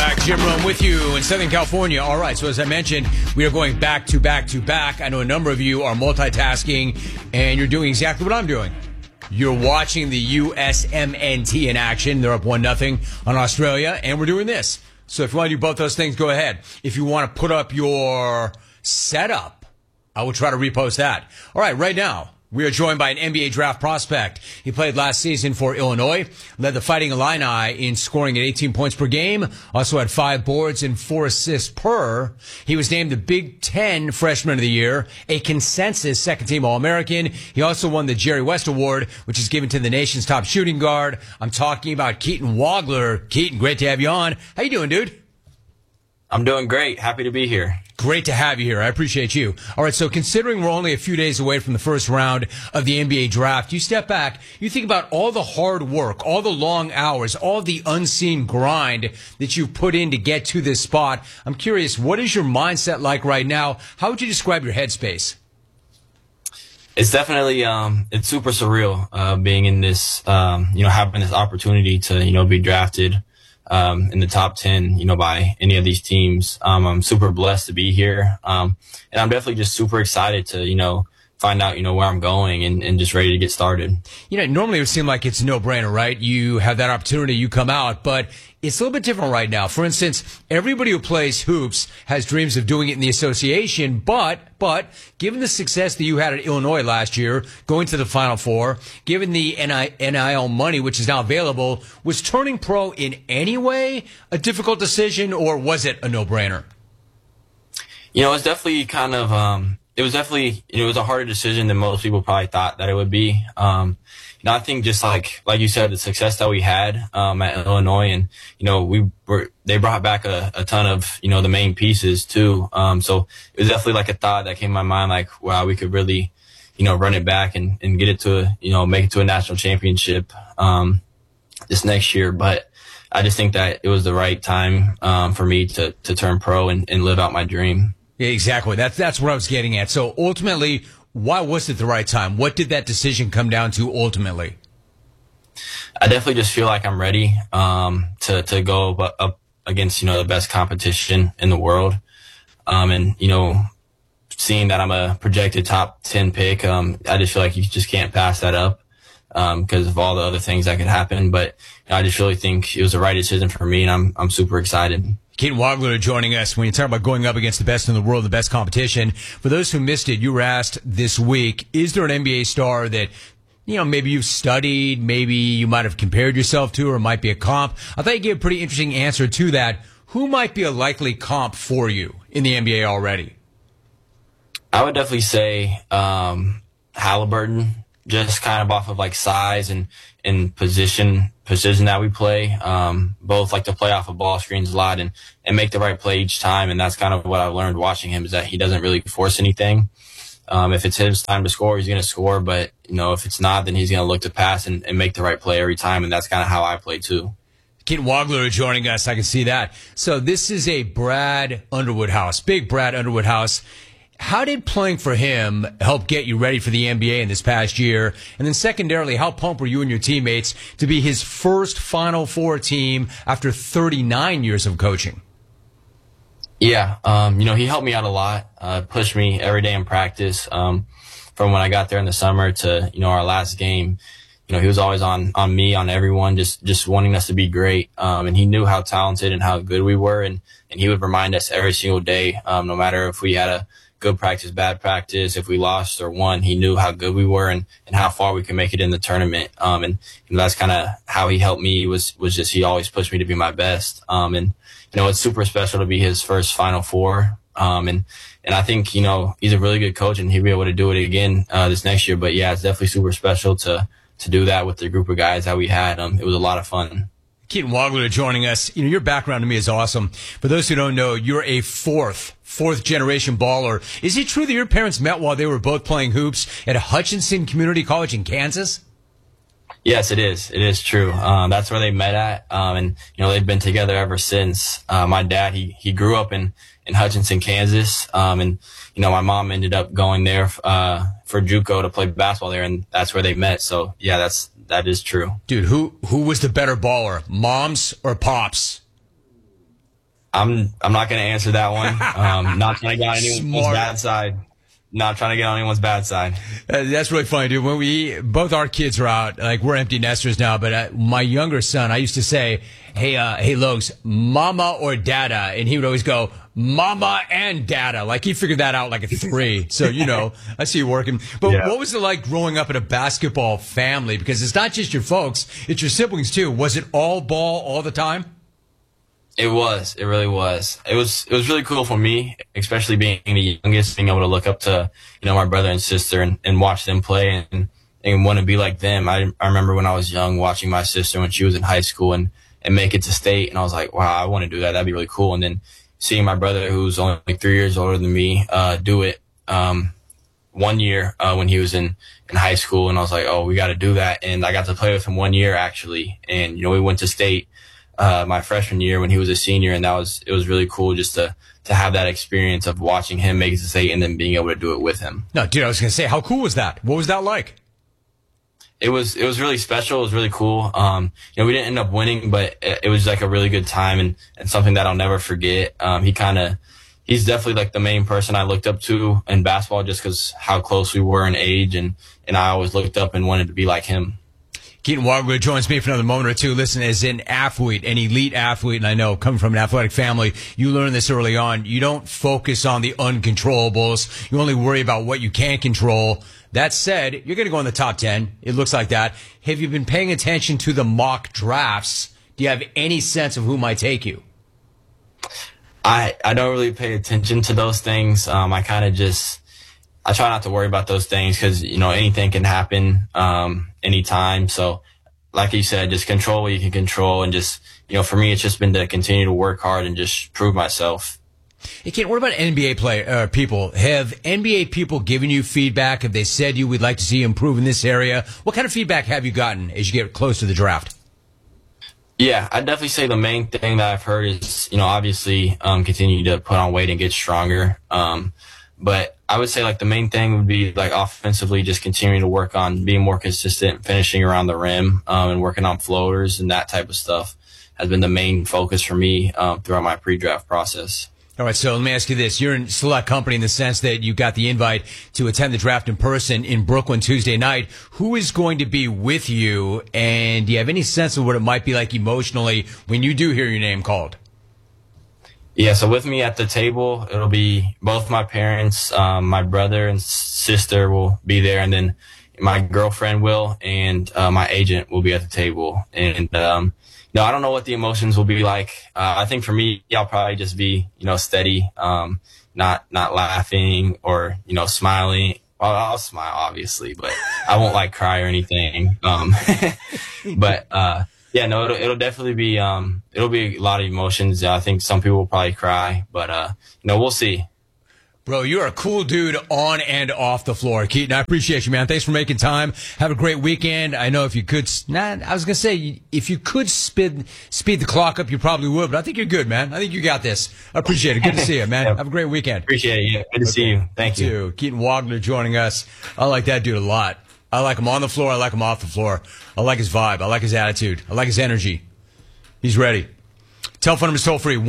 back. Jim Rome with you in Southern California. All right, so as I mentioned, we are going back to back to back. I know a number of you are multitasking, and you're doing exactly what I'm doing. You're watching the USMNT in action. They're up 1-0 on Australia, and we're doing this. So if you want to do both those things, go ahead. If you want to put up your setup, I will try to repost that. All right, right now, we are joined by an NBA draft prospect. He played last season for Illinois, led the Fighting Illini in scoring at 18 points per game, also had 5 boards and 4 assists per. He was named the Big Ten Freshman of the Year, a consensus second-team All-American. He also won the Jerry West Award, which is given to the nation's top shooting guard. I'm talking about Keaton Wagler. Keaton, great to have you on. How you doing, dude? I'm doing great. Happy to be here. Great to have you here. I appreciate you. All right, so considering we're only a few days away from the first round of the NBA draft, you step back, you think about all the hard work, all the long hours, all the unseen grind that you've put in to get to this spot. I'm curious, what is your mindset like right now? How would you describe your headspace? It's definitely, it's super surreal, being in this, having this opportunity to, be drafted in the top 10, by any of these teams. I'm super blessed to be here. And I'm definitely just super excited to, find out, where I'm going and just ready to get started. Normally it would seem like it's a no-brainer, right? You have that opportunity, you come out, but it's a little bit different right now. For instance, everybody who plays hoops has dreams of doing it in the association, but given the success that you had at Illinois last year, going to the Final Four, given the NIL money, which is now available, was turning pro in any way a difficult decision, or was it a no-brainer? It's definitely kind of, it was a harder decision than most people probably thought that it would be. I think just like you said, the success that we had, at Illinois, and, they brought back a ton of, the main pieces too. So it was definitely like a thought that came to my mind, like, wow, we could really, run it back and get it to, make it to a national championship, this next year. But I just think that it was the right time, for me to turn pro and live out my dream. Yeah, exactly. That's what I was getting at. So ultimately, why was it the right time? What did that decision come down to ultimately? I definitely just feel like I'm ready to go up against, the best competition in the world. And, seeing that I'm a projected top 10 pick, I just feel like you just can't pass that up because of all the other things that could happen. But I just really think it was the right decision for me, and I'm super excited. Keaton Wagler joining us. When you talk about going up against the best in the world, the best competition, for those who missed it, you were asked this week, is there an NBA star that, maybe you've studied, maybe you might have compared yourself to, or might be a comp? I thought you gave a pretty interesting answer to that. Who might be a likely comp for you in the NBA already? I would definitely say Halliburton, just kind of off of like size and position that we play, both like to play off of ball screens a lot and make the right play each time. And that's kind of what I've learned watching him, is that he doesn't really force anything. If it's his time to score, he's going to score. But, if it's not, then he's going to look to pass and make the right play every time. And that's kind of how I play too. Keaton Wagler joining us. I can see that. So this is a Brad Underwood house, big Brad Underwood house. How did playing for him help get you ready for the NBA in this past year? And then secondarily, how pumped were you and your teammates to be his first Final Four team after 39 years of coaching? Yeah. He helped me out a lot, pushed me every day in practice, from when I got there in the summer to, our last game. He was always on me, on everyone, just wanting us to be great. And he knew how talented and how good we were. And he would remind us every single day, no matter if we had a good practice, bad practice, if we lost or won, he knew how good we were and how far we could make it in the tournament. And that's kind of how he helped me, was just, he always pushed me to be my best. And, it's super special to be his first Final Four. And I think, he's a really good coach and he'll be able to do it again, this next year. But yeah, it's definitely super special to do that with the group of guys that we had. It was a lot of fun. Keaton Wagler joining us. Your background to me is awesome. For those who don't know, you're a fourth generation baller. Is it true that your parents met while they were both playing hoops at Hutchinson Community College in Kansas? Yes, it is. It is true. That's where they met at. And, they've been together ever since. My dad, he grew up in Hutchinson, Kansas. And, my mom ended up going there, for JUCO to play basketball there, and that's where they met. So yeah, that is true. Dude, who was the better baller, moms or pops? I'm not going to answer that one. Not trying to get on anyone's bad side. Not trying to get on anyone's bad side. That's really funny, dude. When both our kids are out, like we're empty nesters now, but my younger son, I used to say, hey, Lokes, mama or dada? And he would always go, mama and dada. Like he figured that out like at 3. So, I see you working. But What was it like growing up in a basketball family? Because it's not just your folks, it's your siblings too. Was it all ball all the time? It was. It really was. It was really cool for me, especially being the youngest, being able to look up to, my brother and sister and watch them play and want to be like them. I remember when I was young watching my sister when she was in high school and make it to state. And I was like, wow, I want to do that. That'd be really cool. And then seeing my brother, who's only like 3 years older than me, do it, 1 year, when he was in high school. And I was like, oh, we got to do that. And I got to play with him 1 year actually. And, we went to state my freshman year when he was a senior, and it was really cool just to have that experience of watching him make it to state and then being able to do it with him. No, dude, I was going to say, how cool was that? What was that like? It was really special. It was really cool. We didn't end up winning, but it was like a really good time and something that I'll never forget. He's definitely like the main person I looked up to in basketball just because how close we were in age, and I always looked up and wanted to be like him. Keaton Wagler joins me for another moment or two. Listen, as an athlete, an elite athlete, and I know coming from an athletic family, you learn this early on. You don't focus on the uncontrollables. You only worry about what you can control. That said, you're going to go in the top 10. It looks like that. Have you been paying attention to the mock drafts? Do you have any sense of who might take you? I don't really pay attention to those things. I try not to worry about those things because, anything can happen anytime. So like you said, just control what you can control. And just, for me, it's just been to continue to work hard and just prove myself. Hey, Kent, what about NBA people? Have NBA people given you feedback? Have they said we'd like to see you improve in this area? What kind of feedback have you gotten as you get close to the draft? Yeah, I'd definitely say the main thing that I've heard is, obviously continue to put on weight and get stronger. But I would say like the main thing would be like offensively, just continuing to work on being more consistent, finishing around the rim, and working on floaters and that type of stuff has been the main focus for me throughout my pre-draft process. All right, so let me ask you this. You're in select company in the sense that you got the invite to attend the draft in person in Brooklyn Tuesday night. Who is going to be with you, and do you have any sense of what it might be like emotionally when you do hear your name called? Yeah, so with me at the table, it'll be both my parents, my brother and sister will be there, and then my girlfriend will, and my agent will be at the table. And no, I don't know what the emotions will be like. I think for me, I'll probably just be, steady, not laughing or, smiling. Well, I'll smile, obviously, but I won't cry or anything. But yeah, no, it'll definitely be, it'll be a lot of emotions. I think some people will probably cry, but, we'll see. Bro, you're a cool dude on and off the floor. Keaton, I appreciate you, man. Thanks for making time. Have a great weekend. I know if you could, I was going to say, if you could speed the clock up, you probably would, but I think you're good, man. I think you got this. I appreciate it. Good to see you, man. Have a great weekend. Appreciate it. Yeah, good to see you. Thank you. Keaton Wagner joining us. I like that dude a lot. I like him on the floor. I like him off the floor. I like his vibe. I like his attitude. I like his energy. He's ready. Telephone number is toll free,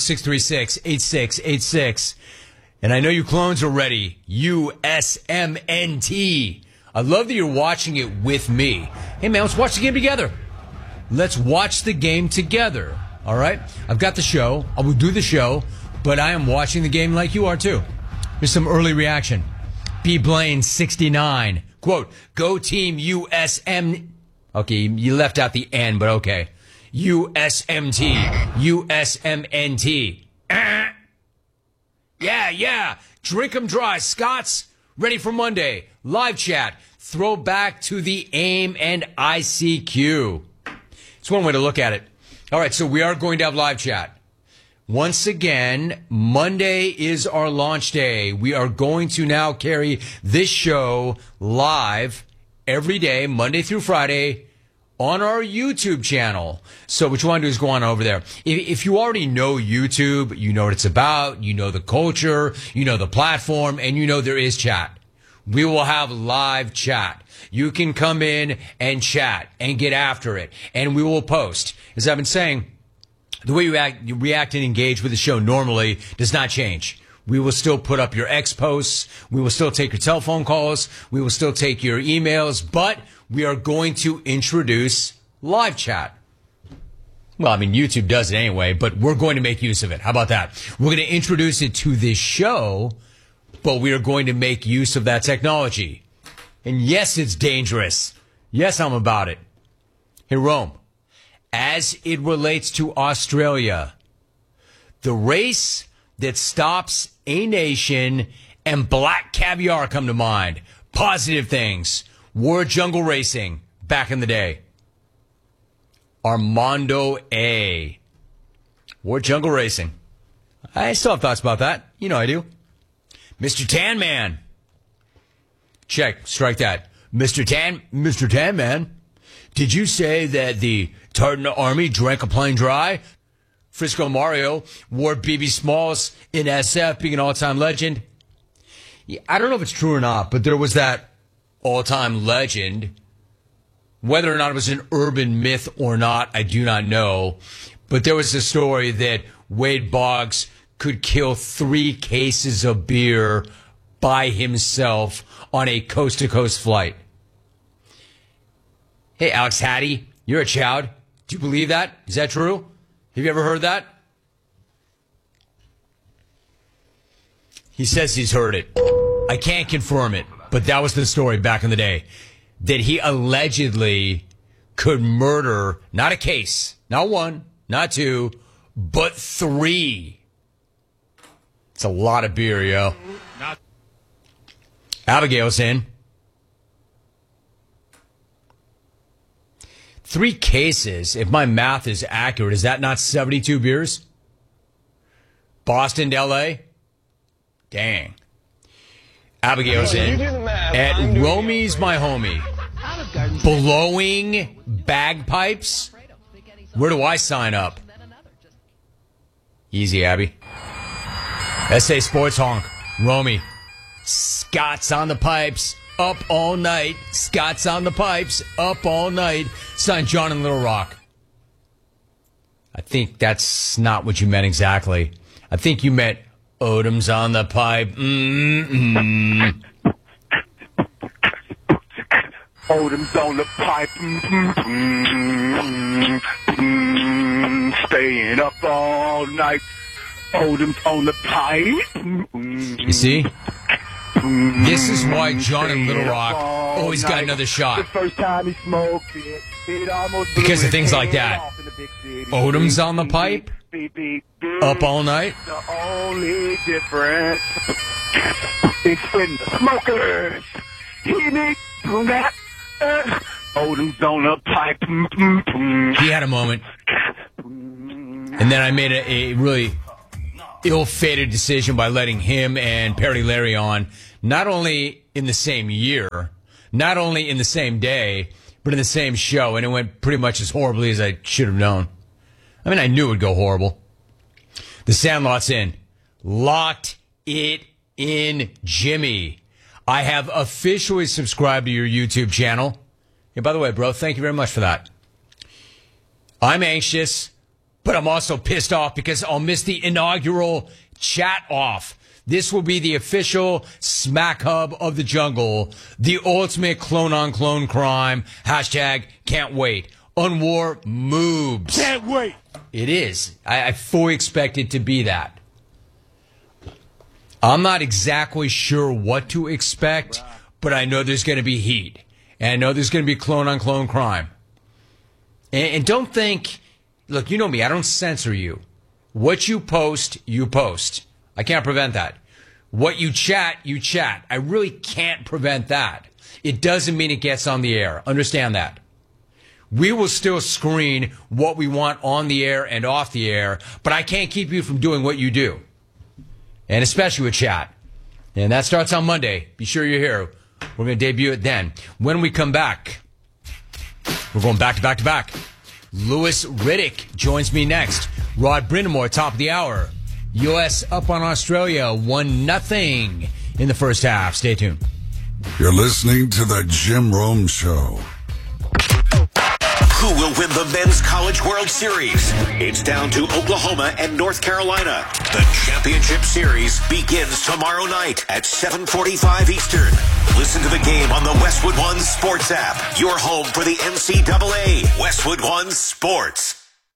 1-800-636-8686. And I know you clones are ready. USMNT. I love that you're watching it with me. Hey, man, let's watch the game together. Let's watch the game together. All right? I've got the show. I will do the show, but I am watching the game like you are, too. Here's some early reaction. B. Blaine, 69. Quote, go team USM. Okay, you left out the N, but okay. USMT. USMNT. Yeah. Drink 'em dry. Scott's ready for Monday. Live chat. Throw back to the AIM and ICQ. It's one way to look at it. All right, so we are going to have live chat. Once again, Monday is our launch day. We are going to now carry this show live every day, Monday through Friday, on our YouTube channel. So what you want to do is go on over there. If you already know YouTube, you know what it's about, you know the culture, you know the platform, and you know there is chat. We will have live chat. You can come in and chat and get after it, and we will post. As I've been saying, The way you react and engage with the show normally does not change. We will still put up your X posts. We will still take your telephone calls. We will still take your emails, but we are going to introduce live chat. Well, I mean, YouTube does it anyway, but we're going to make use of it. How about that? We're going to introduce it to this show, but we are going to make use of that technology. And yes, it's dangerous. Yes, I'm about it. Hey, Rome, as it relates to Australia, the race that stops a nation and black caviar come to mind. Positive things. War Jungle Racing back in the day. Armando A. War Jungle Racing. I still have thoughts about that. You know I do. Mr. Tan Man. Check. Strike that. Mr. Tan Man. Did you say that the Tartan Army drank a plane dry? Frisco Mario wore B.B. Smalls in SF, being an all-time legend. Yeah, I don't know if it's true or not, but there was that all-time legend. Whether or not it was an urban myth or not, I do not know. But there was a story that Wade Boggs could kill 3 cases of beer by himself on a coast-to-coast flight. Hey, Alex Hattie, you're a child. Do you believe that? Is that true? Have you ever heard that? He says he's heard it. I can't confirm it, but that was the story back in the day. That he allegedly could murder, not a case, not 1, not 2, but 3. It's a lot of beer, yo. Abigail's in. 3 cases, if my math is accurate, is that not 72 beers? Boston to L.A.? Dang. Abigail's in. At Romy's My Homie. Blowing bagpipes? Where do I sign up? Easy, Abby. SA Sports Honk. Romy. Scott's on the pipes. Up all night. Scott's on the pipes. Up all night. Son, John in Little Rock. I think that's not what you meant exactly. I think you meant Odom's on the pipe. Odom's on the pipe. Staying up all night. Odom's on the pipe. You see? This is why John in Little Rock always got another shot. The first time he smoked it, it almost because of things like that. Odom's on the pipe. Up all night. The only difference is when the smokers hit it from that. Odom's on the pipe. He had a moment. And then I made a really ill-fated decision by letting him and Perry Larry on, not only in the same year, not only in the same day, but in the same show, and it went pretty much as horribly as I should have known. I mean, I knew it would go horrible. The Sandlot's in. Locked it in, Jimmy. I have officially subscribed to your YouTube channel. And by the way, bro, thank you very much for that. I'm anxious, but I'm also pissed off because I'll miss the inaugural chat off. This will be the official smack hub of the jungle. The ultimate clone-on-clone crime. Hashtag can't wait. Unwar moves. Can't wait. It is. I fully expect it to be that. I'm not exactly sure what to expect, but I know there's going to be heat. And I know there's going to be clone-on-clone crime. And don't think, look, you know me, I don't censor you. What you post, you post. I can't prevent that. What you chat, you chat. I really can't prevent that. It doesn't mean it gets on the air. Understand that. We will still screen what we want on the air and off the air, but I can't keep you from doing what you do. And especially with chat. And that starts on Monday. Be sure you're here. We're going to debut it then. When we come back, we're going back to back to back. Louis Riddick joins me next. Rod Brindamore, top of the hour. U.S. up on Australia, 1-0 in the first half. Stay tuned. You're listening to the Jim Rome Show. Who will win the Men's College World Series? It's down to Oklahoma and North Carolina. The championship series begins tomorrow night at 7:45 Eastern. Listen to the game on the Westwood One Sports app. Your home for the NCAA. Westwood One Sports.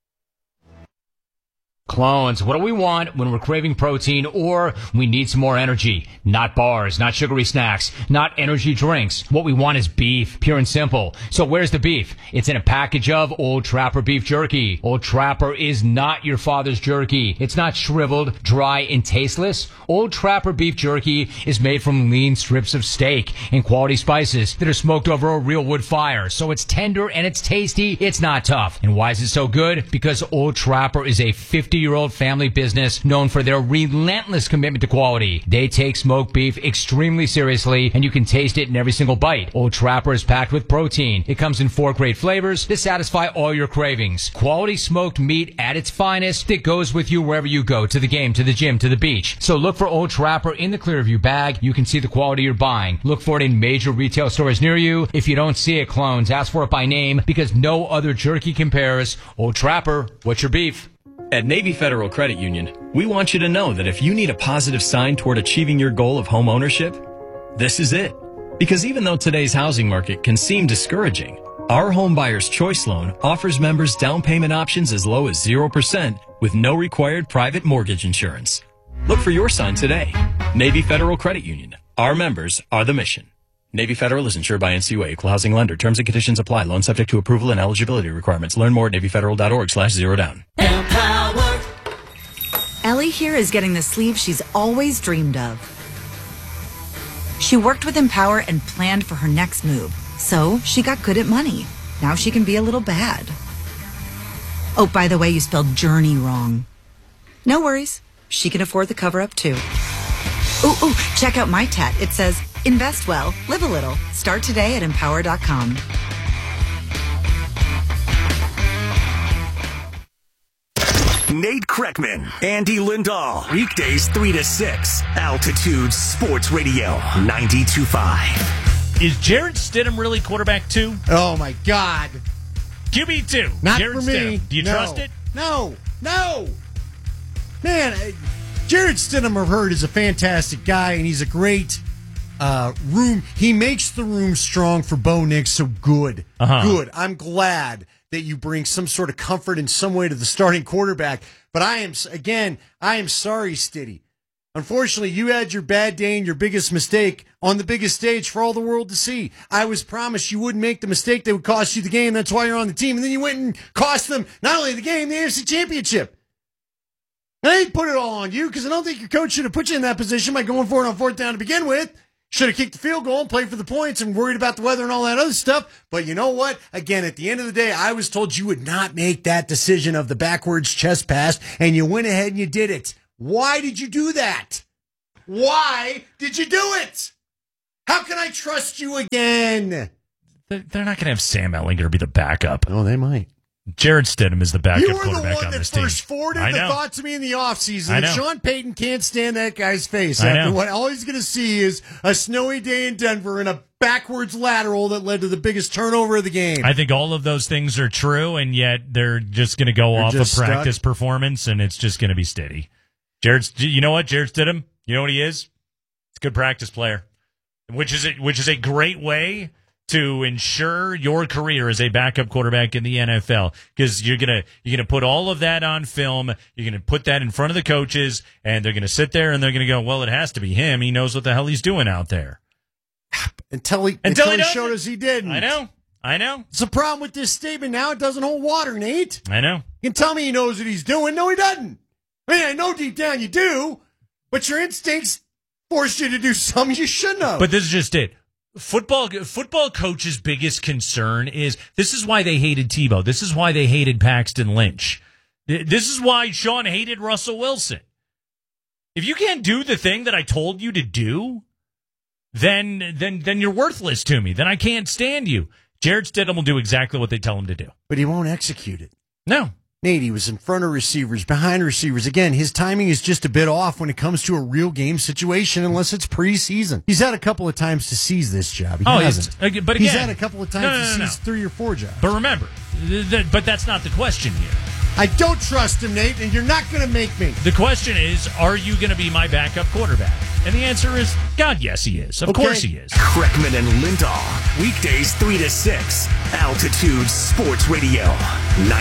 Clones, what do we want when we're craving protein or we need some more energy? Not bars, not sugary snacks, not energy drinks. What we want is beef, pure and simple. So where's the beef? It's in a package of Old Trapper beef jerky. Old Trapper is not your father's jerky. It's not shriveled, dry, and tasteless. Old Trapper beef jerky is made from lean strips of steak and quality spices that are smoked over a real wood fire. So it's tender and it's tasty. It's not tough. And why is it so good? Because Old Trapper is a 50-year-old family business known for their relentless commitment to quality. They take smoked beef extremely seriously, and you can taste it in every single bite. Old Trapper is packed with protein. It comes in 4 great flavors to satisfy all your cravings. Quality smoked meat at its finest that goes with you wherever you go, to the game, to the gym, to the beach. So look for Old Trapper in the Clearview bag. You can see the quality you're buying. Look for it in major retail stores near you. If you don't see it, clones, ask for it by name because no other jerky compares. Old Trapper, what's your beef? At Navy Federal Credit Union, we want you to know that if you need a positive sign toward achieving your goal of home ownership, this is it. Because even though today's housing market can seem discouraging, our Home Buyer's Choice Loan offers members down payment options as low as 0% with no required private mortgage insurance. Look for your sign today. Navy Federal Credit Union. Our members are the mission. Navy Federal is insured by NCUA, equal housing lender. Terms and conditions apply. Loan subject to approval and eligibility requirements. Learn more at NavyFederal.org/zerodown. Empower. Ellie here is getting the sleeve she's always dreamed of. She worked with Empower and planned for her next move. So she got good at money. Now she can be a little bad. Oh, by the way, you spelled journey wrong. No worries. She can afford the cover-up too. Ooh, check out my tat. It says, invest well, live a little. Start today at empower.com. Nate Kreckman, Andy Lindahl, weekdays 3 to 6, Altitude Sports Radio 92.5. Is Jarrett Stidham really quarterback 2? Oh, my God. QB 2. Not Jarrett for me. Stidham. Do you trust it? No. Man, Jarrett Stidham, I've heard, is a fantastic guy, and he's a great room. He makes the room strong for Bo Nix, so good. Good. I'm glad that you bring some sort of comfort in some way to the starting quarterback. But I am sorry, Stiddy. Unfortunately, you had your bad day and your biggest mistake on the biggest stage for all the world to see. I was promised you wouldn't make the mistake that would cost you the game. That's why you're on the team. And then you went and cost them not only the game, the AFC Championship. And I didn't put it all on you because I don't think your coach should have put you in that position by going for it on 4th down to begin with. Should have kicked the field goal and played for the points and worried about the weather and all that other stuff. But you know what? Again, at the end of the day, I was told you would not make that decision of the backwards chest pass, and you went ahead and you did it. Why did you do that? Why did you do it? How can I trust you again? They're not going to have Sam Ehlinger be the backup. Oh, they might. Jared Stidham is the backup quarterback on this team. You were the one that first forwarded the thought to me in the offseason. I know. Sean Payton can't stand that guy's face. I After know. what all he's going to see is a snowy day in Denver and a backwards lateral that led to the biggest turnover of the game. I think all of those things are true, and yet they're just going to go off of practice performance, and it's just going to be steady. You know what? Jared Stidham, you know what he is? He's a good practice player, which is a great way to ensure your career as a backup quarterback in the NFL, because you're gonna put all of that on film. You're gonna put that in front of the coaches, and they're gonna sit there and they're gonna go, "Well, it has to be him. He knows what the hell he's doing out there." Until he showed us he didn't. I know. It's a problem with this statement now. It doesn't hold water, Nate. I know. You can tell me he knows what he's doing. No, he doesn't. I mean, I know deep down you do, but your instincts forced you to do something you shouldn't have. But this is just it. Football coach's biggest concern is this is why they hated Tebow. This is why they hated Paxton Lynch. This is why Sean hated Russell Wilson. If you can't do the thing that I told you to do, then you're worthless to me. Then I can't stand you. Jared Stidham will do exactly what they tell him to do. But he won't execute it. No. Nate, he was in front of receivers, behind receivers. Again, his timing is just a bit off when it comes to a real game situation, unless it's preseason. He's had a couple of times to seize this job. He hasn't. But again, he's had a couple of times to seize 3 or 4 jobs. But remember, but that's not the question here. I don't trust him, Nate, and you're not going to make me. The question is, are you going to be my backup quarterback? And the answer is, God, yes, he is. Of course he is. Kreckman and Lindahl, weekdays 3 to 6, Altitude Sports Radio.